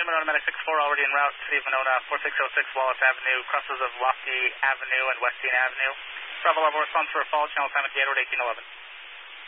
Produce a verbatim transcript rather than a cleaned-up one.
Monona Medic six four already en route. City of Monona, four six zero six Wallace Avenue, crosses of Lofty Avenue and Westine Avenue. Bravo level response for a fall, channel time at Gatorade eighteen eleven.